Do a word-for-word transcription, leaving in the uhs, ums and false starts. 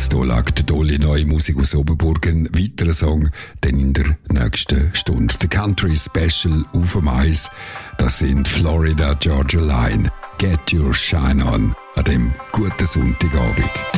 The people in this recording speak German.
Jetzt hier lag tolle neue Musik aus Oberburg. Ein weiterer Song, dann in der nächsten Stunde. The Country Special auf dem Eis. Das sind Florida Georgia Line. Get Your Shine On. An dem guten Sonntagabend.